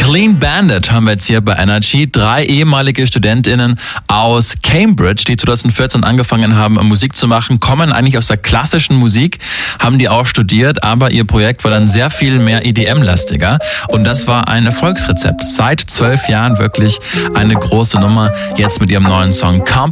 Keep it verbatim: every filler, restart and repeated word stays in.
Clean Bandit haben wir jetzt hier bei Energy. Drei ehemalige StudentInnen aus Cambridge, die zweitausendvierzehn angefangen haben, Musik zu machen, kommen eigentlich aus der klassischen Musik, haben die auch studiert, aber ihr Projekt war dann sehr viel mehr E D M-lastiger. Und das war ein Erfolgsrezept. Seit zwölf Jahren wirklich eine große Nummer. Jetzt mit ihrem neuen Song Comp